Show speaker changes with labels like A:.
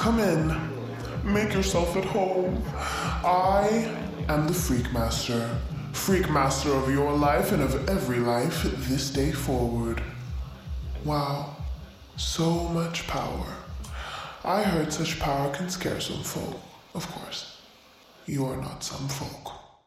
A: Come in. Make yourself at home. I am the Freak Master. Freak Master of your life and of every life this day forward. Wow. So much power. I heard such power can scare some folk. Of course, you are not some folk.